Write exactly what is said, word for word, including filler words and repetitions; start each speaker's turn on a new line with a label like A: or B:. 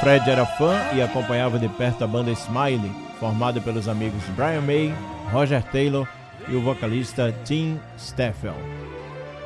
A: Fred era fã e acompanhava de perto a banda Smiley, formada pelos amigos Brian May, Roger Taylor e o vocalista Tim Staffel.